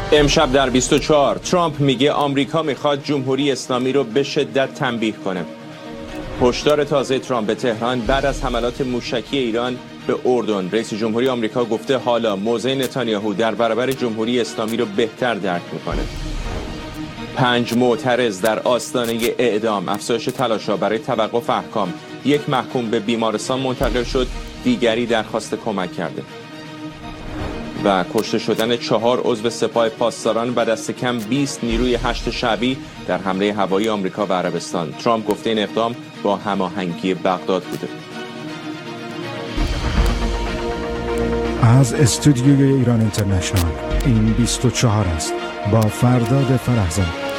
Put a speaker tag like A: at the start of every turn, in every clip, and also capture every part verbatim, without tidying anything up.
A: امشب در بیست و چهار ترامپ میگه آمریکا میخواد جمهوری اسلامی رو به شدت تنبیه کنه. هشدار تازه ترامپ به تهران بعد از حملات موشکی ایران به اردن. رئیس جمهوری آمریکا گفته حالا موضع نتانیاهو در برابر جمهوری اسلامی رو بهتر درک میکنه. پنج معترض در آستانه اعدام. افزایش تلاش‌ها برای توقف احکام. یک محکوم به بیمارستان منتقل شد، دیگری درخواست کمک کرده. و کشته شدن چهار عضو سپاه پاسداران و دست کم بیست نیروی هشت شعبی در حمله هوایی آمریکا به عربستان. ترامپ گفته این اقدام با هماهنگی بغداد بوده.
B: از استودیوی ایران اینترنشنال این بیست و چهار است با فرداد فرحزاد.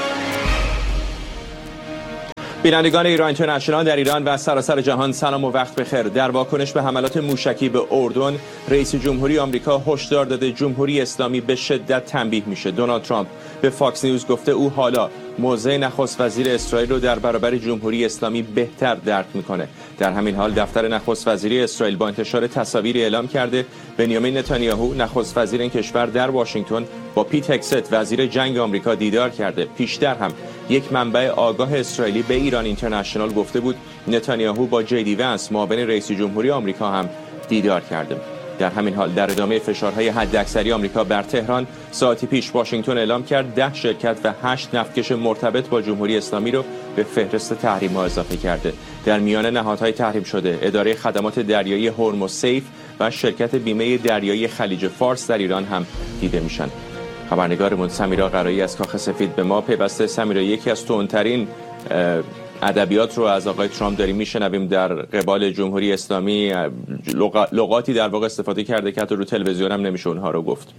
A: بینندگان ایران اینترنشنال در ایران و سراسر جهان سلام و وقت بخیر. در واکنش به حملات موشکی به اردن، رئیس جمهوری آمریکا هشدار داده جمهوری اسلامی به شدت تنبیه میشه. دونالد ترامپ به فاکس نیوز گفته او حالا موضع نخست وزیر اسرائیل رو در برابر جمهوری اسلامی بهتر درک میکنه. در همین حال دفتر نخست وزیری اسرائیل با انتشار تصاویری اعلام کرده بنیامین نتانیاهو نخست وزیر این کشور در واشنگتن با پیت هگست وزیر جنگ آمریکا دیدار کرده. پیشتر هم یک منبع آگاه اسرائیلی به ایران اینترنشنال گفته بود نتانیاهو با جی دی ونس معاون رئیس جمهوری آمریکا هم دیدار کرده. در همین حال در ادامه فشارهای حداکثری آمریکا بر تهران، ساعتی پیش واشنگتن اعلام کرد ده شرکت و هشت نفتکش مرتبط با جمهوری اسلامی رو به فهرست تحریم‌ها اضافه کرده. در میان نهادهای تحریم شده اداره خدمات دریایی هورموزسیف و شرکت بیمه دریایی خلیج فارس در ایران هم دیده میشن. خبرنگارمون سمیرا قرایی از کاخ سفید به ما پیوسته. سمیرا، یکی از تندترین ادبیات رو از آقای ترامپ داریم میشنویم در قبال جمهوری اسلامی. لغاتی در واقع استفاده کرده که حتی رو تلویزیون هم نمیشه اونها رو گفت.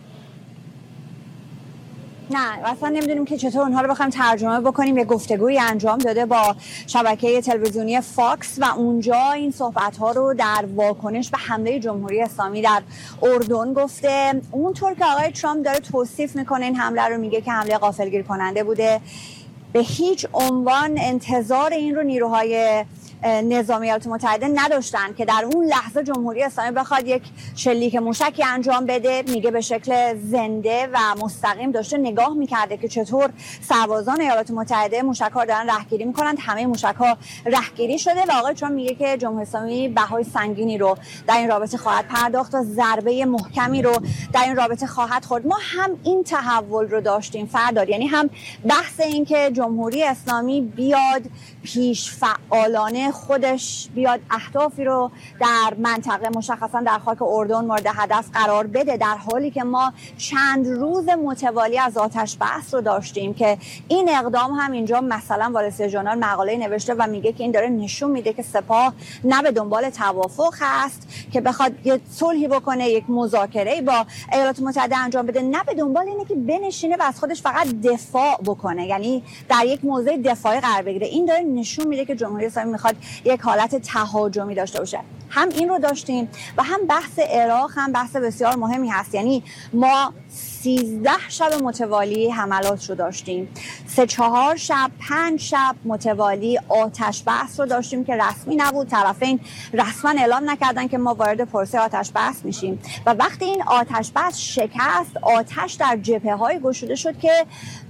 C: نه اصلا نمیدونیم که چطور اونها رو بخوایم ترجمه بکنیم. یه گفتگویی انجام داده با شبکه تلویزیونی فاکس و اونجا این صحبت ها رو در واکنش به حمله جمهوری اسلامی در اردن گفته. اونطور که آقای ترامپ داره توصیف میکنه این حمله رو، میگه که حمله غافلگیر کننده بوده. به هیچ عنوان انتظار این رو نیروهای نظامی ایالات متحده نداشتن که در اون لحظه جمهوری اسلامی بخواد یک شلیک موشکی انجام بده. میگه به شکل زنده و مستقیم داشته نگاه میکرده که چطور سربازان ایالات متحده موشک‌ها دارن رهگیری میکنن. همه موشک‌ها رهگیری شده و آقای ترامپ میگه که جمهوری اسلامی بهای سنگینی رو در این رابطه خواهد پرداخت و ضربه محکمی رو در این رابطه خواهد خورد. ما هم این تحول رو داشتیم فرداد، یعنی هم بحث این که جمهوری اسلامی بیاد پیش فعالانه خودش بیاد اهدافی رو در منطقه مشخصا در خاک اردن مورد هدف قرار بده، در حالی که ما چند روز متوالی از آتش بس رو داشتیم که این اقدام هم اینجا مثلا وارسی ژورنال مقاله نوشته و میگه که این داره نشون میده که سپاه نه به دنبال توافق هست که بخواد یه صلحی بکنه، یک مذاکره با ایالات متحده انجام بده، نه به دنبال اینه که بنشینه و از خودش فقط دفاع بکنه، یعنی در یک موضع دفاعی قرار بگیره. این داره نشون میده که جمهوری اسلامی میخواد یک حالت تهاجمی داشته باشه. هم این رو داشتیم و هم بحث عراق هم بحث بسیار مهمی هست. یعنی ما سیزده شب متوالی حملات رو داشتیم، سه چهار شب پنج شب متوالی آتش بس رو داشتیم که رسمی نبود. طرفین رسما اعلام نکردن که ما وارد پروسه آتش بس میشیم و وقتی این آتش بس شکست، آتش در جبهه‌های گشوده شد که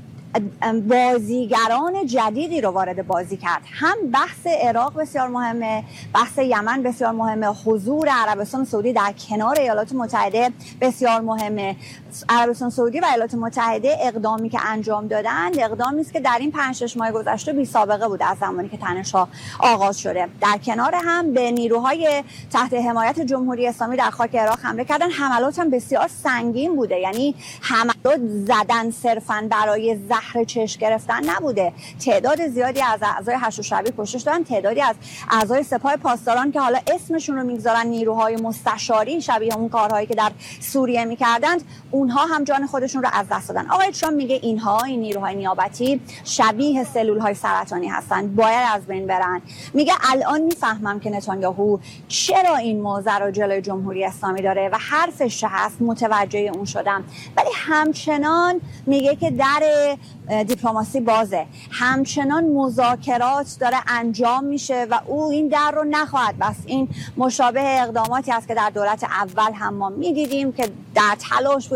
C: بازیگران جدیدی رو وارد بازی کرد. هم بحث عراق بسیار مهمه، بحث یمن بسیار مهمه، حضور عربستان سعودی در کنار ایالات متحده بسیار مهمه. عربستان سعودی و ایالات متحده اقدامی که انجام دادن اقدامی است که در این پنج شش ماه گذشته بی سابقه بود از زمانی که تنش‌ها آغاز شده. در کنار هم به نیروهای تحت حمایت جمهوری اسلامی در خاک عراق حمله کردن. حملات هم بسیار سنگین بوده، یعنی حملات زدن صرفاً برای زهر چشم گرفتن نبوده. تعداد زیادی از اعضای هشت شعبی کشته شدن، تعدادی از اعضای سپاه پاسداران که حالا اسمشون رو میگذارن نیروهای مستشاری شبیه اون کارهایی که در سوریه میکردند، اونها هم جان خودشون رو از دست دادن. آقای ترامپ میگه اینها این نیروهای نیابتی شبیه سلولهای سرطانی هستن، باید از بین برن. میگه الان میفهمم که نتانیاهو چرا این موضع رو جلوی جمهوری اسلامی داره و حرفش هست، متوجه اون شدم. ولی همچنان میگه که در دیپلماسی بازه، همچنان مذاکرات داره انجام میشه و او این در رو نخواهد بست. این مشابه اقداماتی است که در دولت اول هم ما میدیدیم که در تلاش بود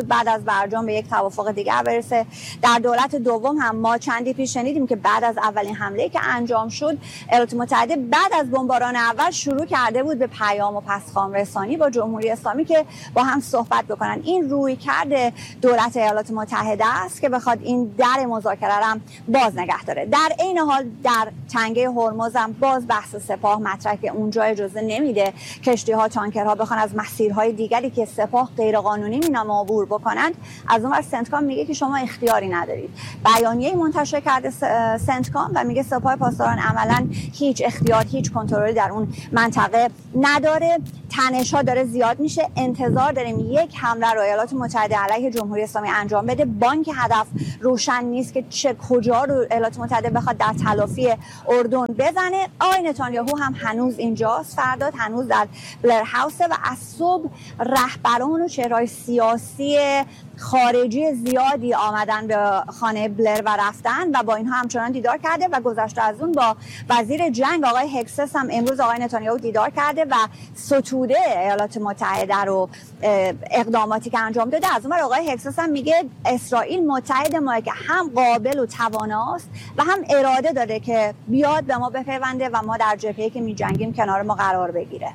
C: بود بعد از برجام به یک توافق دیگر برسه. در دولت دوم هم ما چندی پیش شنیدیم که بعد از اولین حمله که انجام شد ایالات متحده بعد از بمباران اول شروع کرده بود به پیام و پسخوان رسانی با جمهوری اسلامی که با هم صحبت بکنن. این روی کرده دولت ایالات متحده است که بخواد این در مذاکره را باز نگه داره. در این حال در تنگه هرمز هم باز بحث سپاه مطرح که اونجا اجازه نمیده کشتی‌ها تانکرها بخوان از مسیرهای دیگری که سپاه غیر قانونی مینام عبور بکنند. از اون ور سنتکام میگه که شما اختیاری ندارید. بیانیه منتشر کرده سنتکام و میگه سپاه پاسداران عملاً هیچ اختیار هیچ کنترلی در اون منطقه نداره. تنش‌ها داره زیاد میشه. انتظار داریم یک حمله رو ایالات متحده علیه جمهوری اسلامی انجام بده. بانک هدف روشن نیست که چه کجا رو ایالات متحده بخواد در تلافی اردن بزنه. آقای نتانیاهو هم هنوز اینجاست، فرداد هنوز در بلر هاوسه و از صبح رهبران و چهره‌های سیاسی خارجی زیادی آمدن به خانه بلر و رفتن و با اینها همچنان دیدار کرده و گذشته از اون با وزیر جنگ آقای هکسس هم امروز آقای نتانیاهو دیدار کرده و ستوده ایالات متحده رو اقداماتی که انجام داده. از اون آقای هکسس هم میگه اسرائیل متحد ما که هم قابل و تواناست و هم اراده داره که بیاد به ما بپیونده و ما در جبهه‌ای که می‌جنگیم کنار ما قرار بگیره.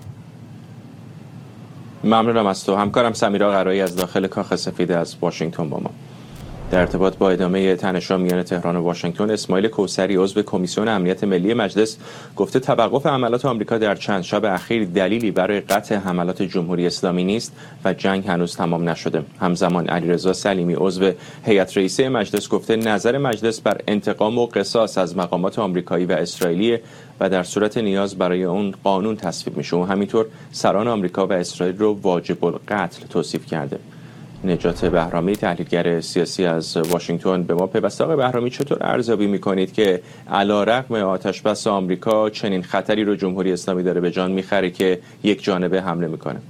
A: ممنونم از تو. همکارم سمیرا قرایی از داخل کاخ سفید از واشنگتن با ما. در ارتباط با ادامه تنش‌ها میان تهران و واشنگتن، اسماعیل کوثری عضو کمیسیون امنیت ملی مجلس گفته توقف حملات آمریکا در چند شب اخیر دلیلی برای قطع حملات جمهوری اسلامی نیست و جنگ هنوز تمام نشده. همزمان علیرضا سلیمی عضو هیئت رئیسه مجلس گفته نظر مجلس بر انتقام و قصاص از مقامات آمریکایی و اسرائیلی و در صورت نیاز برای اون قانون تصویب میشه و همینطور سران آمریکا و اسرائیل رو واجب القتل توصیف کرده. نجات بهرامی تحلیلگر سیاسی از واشنگتن به ما پیوسته. آقای بهرامی، چطور ارزیابی میکنید که علیرغم آتشبس آمریکا چنین خطری رو جمهوری اسلامی داره به جان میخره که یک جانبه حمله میکنه؟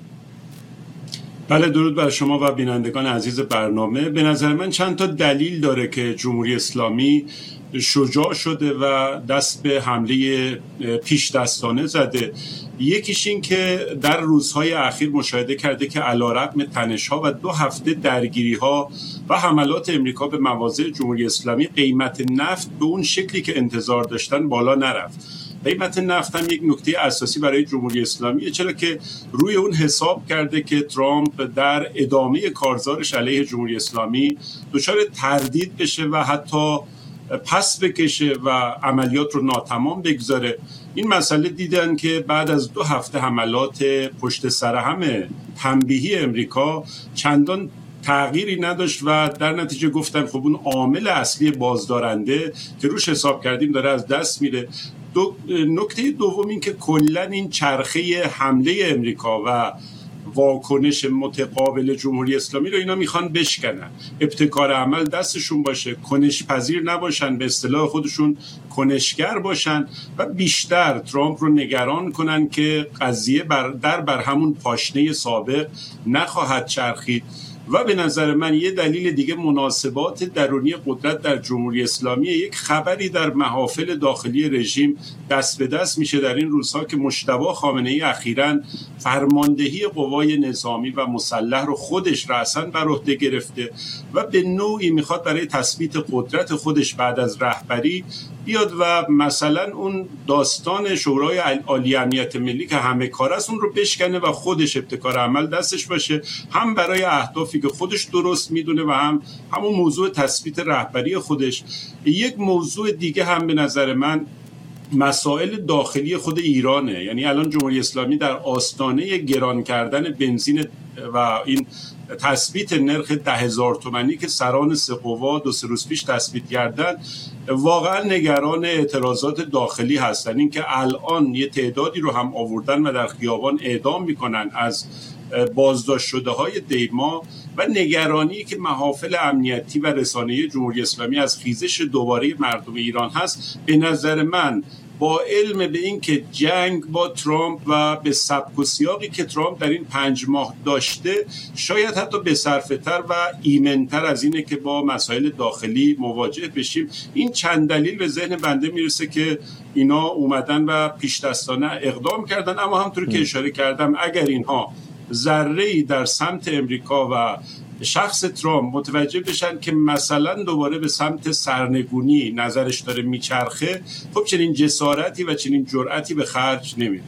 D: بله، درود بر شما و بینندگان عزیز برنامه. به نظر من چند تا دلیل داره که جمهوری اسلامی شجاع شده و دست به حمله پیش دستانه زده. یکیش این که در روزهای اخیر مشاهده کرده که علیرغم تنش‌ها و دو هفته درگیری‌ها و حملات امریکا به مواضع جمهوری اسلامی، قیمت نفت به اون شکلی که انتظار داشتن بالا نرفت. قیمت نفت هم یک نکته اساسی برای جمهوری اسلامیه، چرا که روی اون حساب کرده که ترامپ در ادامه کارزارش علیه جمهوری اسلامی دچار تردید بشه و حتی پس بکشه و عملیات رو ناتمام بگذاره. این مسئله دیدن که بعد از دو هفته حملات پشت سر هم تنبیهی امریکا چندان تغییری نداشت و در نتیجه گفتن خب اون عامل اصلی بازدارنده که روش حساب کردیم داره از دست میره. دو نکته دوم این که کلا این چرخه حمله امریکا و واکنش متقابل جمهوری اسلامی رو اینا میخوان بشکنن، ابتکار عمل دستشون باشه، کنش پذیر نباشن، به اصطلاح خودشون کنشگر باشن و بیشتر ترامپ رو نگران کنن که قضیه بر در بر همون پاشنه سابق نخواهد چرخید. و به نظر من یه دلیل دیگه مناسبات درونی قدرت در جمهوری اسلامی. یک خبری در محافل داخلی رژیم دست به دست میشه در این روزها که مجتبی خامنه‌ای اخیراً فرماندهی قوای نظامی و مسلح رو خودش رأساً بر عهده گرفته و به نوعی میخواد برای تثبیت قدرت خودش بعد از رهبری بیاد و مثلا اون داستان شورای عالی امنیت ملی که همه کار است اون رو بشکنه و خودش ابتکار عمل دستش باشه، هم برای اهدافی که خودش درست میدونه و هم همون موضوع تثبیت رهبری خودش. یک موضوع دیگه هم به نظر من مسائل داخلی خود ایرانه. یعنی الان جمهوری اسلامی در آستانه گران کردن بنزین و این تثبیت نرخ ده هزار تومانی که سران سه قوا دو سه روز پیش تثبیت کردن، واقعا نگران اعتراضات داخلی هستن. این که الان یه تعدادی رو هم آوردن و در خیابان اعدام میکنن از بازداشت شده های دیما و نگرانی که محافل امنیتی و رسانه‌ای جمهوری اسلامی از خیزش دوباره مردم ایران هست. به نظر من با علم به این که جنگ با ترامپ و به سبک و سیاقی که ترامپ در این پنج ماه داشته شاید حتی بصرفه‌تر و ایمن‌تر از اینه که با مسائل داخلی مواجه بشیم. این چند دلیل به ذهن بنده میرسه که اینا اومدن و پیش دستانه اقدام کردن. اما همونطور که اشاره کردم اگر اینها ذره‌ای در سمت امریکا و شخص ترامپ متوجه بشن که مثلا دوباره به سمت سرنگونی نظرش داره میچرخه، خب چنین جسارتی و چنین جرأتی به خرج نمیدن.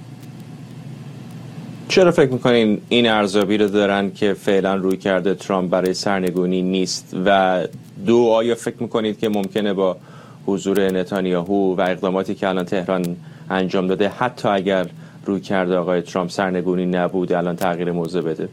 A: چرا فکر میکنین این ارزیابی رو دارن که فعلا روی کرده ترامپ برای سرنگونی نیست؟ و دو، آیا فکر میکنید که ممکنه با حضور نتانیاهو و اقداماتی که الان تهران انجام داده، حتی اگر روی کرده آقای ترامپ سرنگونی نبود، الان تغییر موضع بده؟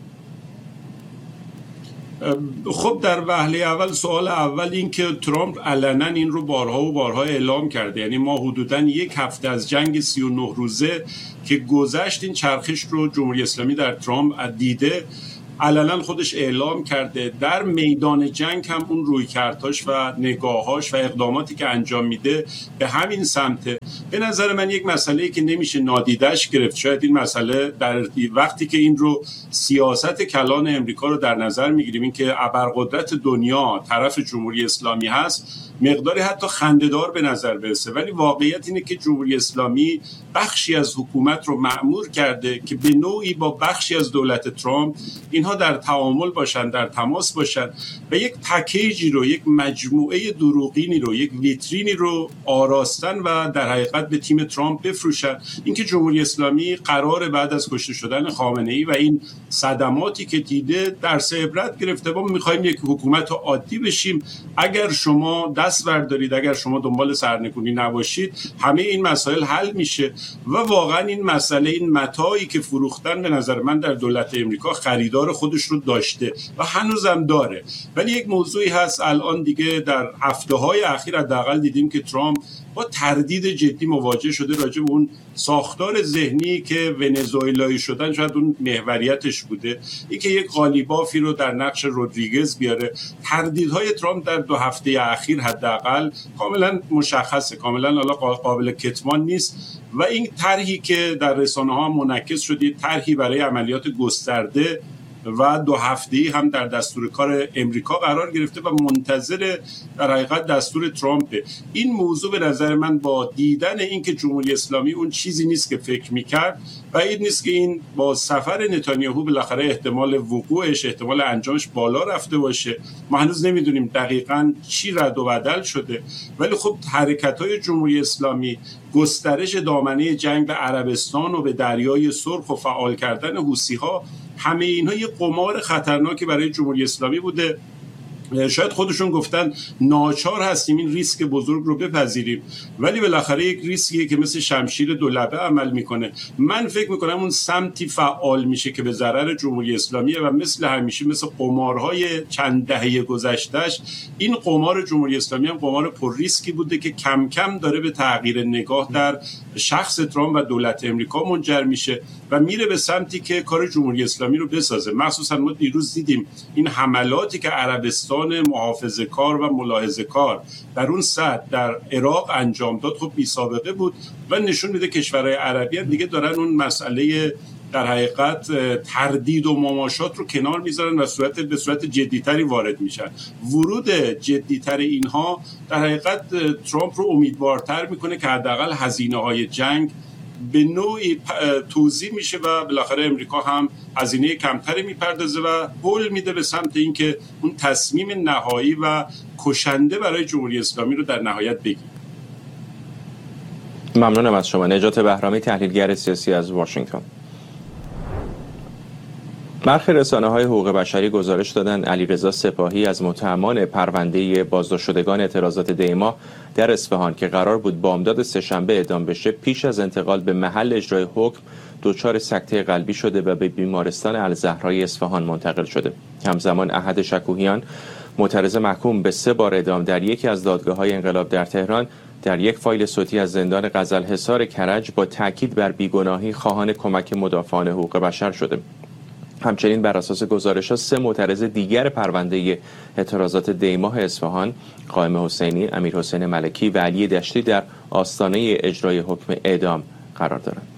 D: خب در وهله اول، سوال اول این که ترامپ علنا این رو بارها و بارها اعلام کرده. یعنی ما حدوداً یک هفته از جنگ سی و نه روزه که گذشت این چرخش رو جمهوری اسلامی در ترامپ دیده، علنا خودش اعلام کرده. در میدان جنگ هم اون رویکردهاش و نگاهاش و اقداماتی که انجام میده به همین سمته. به نظر من یک مسئله‌ای که نمیشه نادیدش گرفت. شاید این مسئله در وقتی که این رو سیاست کلان امریکا رو در نظر میگیریم، این که ابرقدرت دنیا طرف جمهوری اسلامی هست، مقداری حتی خنده‌دار به نظر برسه، ولی واقعیت اینه که جمهوری اسلامی بخشی از حکومت رو مأمور کرده که به نوعی با بخشی از دولت ترامپ اینها در تعامل باشن، در تماس باشن و یک پکیجی رو، یک مجموعه دروغینی رو، یک ویترینی رو آراستن و در حقیقت به تیم ترامپ بفروشن. اینکه جمهوری اسلامی قرار بعد از کشته شدن خامنه‌ای و این صدماتی که دیده درس عبرت گرفته. ما می‌خوایم یک حکومت عادی بشیم، اگر شما دست بردارید، اگر شما دنبال سرنگونی نباشید، همه این مسائل حل میشه. و واقعا این مسئله، این متاعی که فروختن، به نظر من در دولت امریکا خریدار خودش رو داشته و هنوزم داره. ولی یک موضوعی هست الان دیگه در هفته‌های اخیر حداقل دیدیم که ترامپ با تردید جدی مواجه شده راجع به اون ساختار ذهنی که ونزوئلایی شدن شاید اون محوریتش بوده، این که یک قالیبافی رو در نقش رودریگز بیاره. تردیدهای ترامپ در دو هفته اخیر حداقل کاملا مشخصه، کاملا حالا قابل کتمان نیست و این طرحی که در رسانه‌ها منعکس شده، طرحی برای عملیات گسترده و دو هفته‌ای هم در دستور کار امریکا قرار گرفته و منتظر در حقیقت دستور ترامپ. این موضوع به نظر من با دیدن این که جمهوری اسلامی اون چیزی نیست که فکر میکرد و این نیست که این با سفر نتانیاهو بالاخره احتمال وقوعش، احتمال انجامش بالا رفته باشه. ما هنوز نمیدونیم دقیقاً چی رد و بدل شده، ولی خب حرکت‌های جمهوری اسلامی، گسترش دامنه جنگ به عربستان و به دریای سرخ و فعال کردن حوثی‌ها، همه اینها یه قمار خطرناکی برای جمهوری اسلامی بوده. شاید خودشون گفتن ناچار هستیم این ریسک بزرگ رو بپذیریم، ولی بالاخره یک ریسکیه که مثل شمشیر دو لبه عمل میکنه. من فکر میکنم اون سمتی فعال میشه که به ضرر جمهوری اسلامیه و مثل همیشه، مثل قمارهای چند دهه گذشتهش، این قمار جمهوری اسلامی هم قمار پر ریسکی بوده که کم کم داره به تغییر نگاه در شخص ترامپ و دولت امریکا منجر میشه و میره به سمتی که کار جمهوری اسلامی رو بسازه. مخصوصا ما دیروز دیدیم این حملاتی که عربستان محافظه‌کار و ملاحظه‌کار در اون سطح در عراق انجام داد، خب بی سابقه بود و نشون میده کشورهای عربی هم دیگه دارن اون مسئله در حقیقت تردید و مماشات رو کنار میذارن و صورت به صورت جدیتری وارد میشن. ورود جدیتر اینها در حقیقت ترامپ رو امیدوارتر میکنه که حداقل هزینه‌های جنگ به نوعی توزیع میشه و بالاخره امریکا هم هزینه کمتری میپردازه و هول میده به سمت اینکه اون تصمیم نهایی و کشنده برای جمهوری اسلامی رو در نهایت بگیره.
A: ممنونم از شما. نجات بهرامی، تحلیلگر سیاسی از واشنگتن. برخی رسانه‌های حقوق بشری گزارش دادند علیرضا سپاهی از متهمان پرونده بازداشت شدگان اعتراضات دیما در اصفهان که قرار بود بامداد سه‌شنبه اعدام بشه، پیش از انتقال به محل اجرای حکم دچار سکته قلبی شده و به بیمارستان الزهرای اصفهان منتقل شده. همزمان احد شکوهیان، معترض محکوم به سه بار اعدام در یکی از دادگاه‌های انقلاب در تهران، در یک فایل صوتی از زندان غزلحصار کرج با تاکید بر بیگناهی خواهان کمک مدافعان حقوق بشر شده. همچنین بر اساس گزارش‌ها سه معترض دیگر پرونده اعتراضات دیماه اصفهان، قائم حسینی، امیرحسین ملکی و علی دشتی در آستانه اجرای حکم اعدام قرار دارند.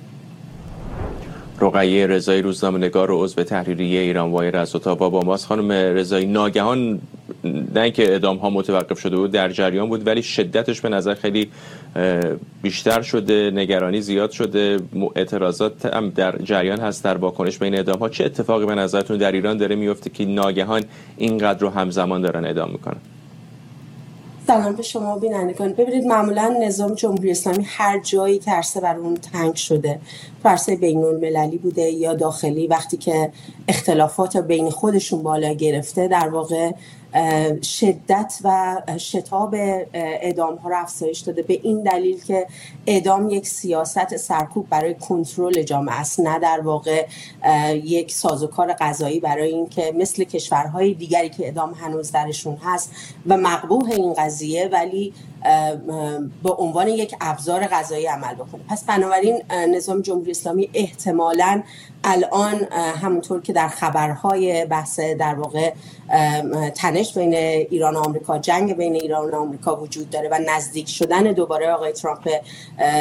A: رقیه رضایی، روزنامه‌نگار و عضو تحریریه ایران وایر از اتاوا با ماست. خانم رضایی، ناگهان نه اینکه اعدام ها متوقف شده بود، در جریان بود، ولی شدتش به نظر خیلی بیشتر شده، نگرانی زیاد شده، اعتراضات هم در جریان هست در واکنش بین اعدام ها. چه اتفاقی به نظرتون در ایران داره میفته که ناگهان اینقدر رو همزمان دارن اعدام میکنن؟
E: سلام به شما بینندگان. ببینید معمولا نظام جمهوری اسلامی هر جایی که عرصه بر اون تنگ شده، عرصه بین المللی بوده یا داخلی، وقتی که اختلافات بین خودشون بالا گرفته، در واقع شدت و شتاب اعدام ها رو افزایش داده، به این دلیل که اعدام یک سیاست سرکوب برای کنترل جامعه است، نه در واقع یک سازوکار قضایی برای این که مثل کشورهای دیگری که اعدام هنوز درشون هست و مقبوح این قضیه، ولی به عنوان یک ابزار قضایی عمل بکنه. پس بنابراین نظام جمهوری اسلامی احتمالاً الان همونطور که در خبرهای بحث در واقع تنش بین ایران و آمریکا، جنگ بین ایران و آمریکا وجود داره و نزدیک شدن دوباره آقای ترامپ